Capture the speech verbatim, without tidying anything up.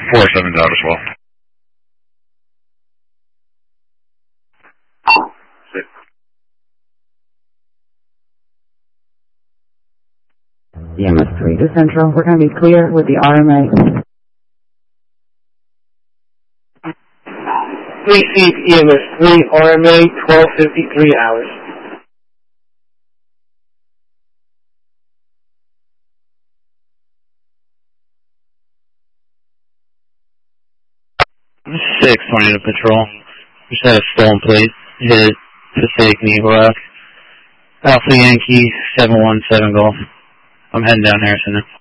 four seven out as well. E M S three to Central. We're going to be clear with the R M A. Receive E M S three, R M A, twelve fifty-three hours. six twenty to patrol. Just had a stolen plate hit Passaic Eagle Rock. Alpha Yankee seven one seven Golf. I'm heading down Harrison now.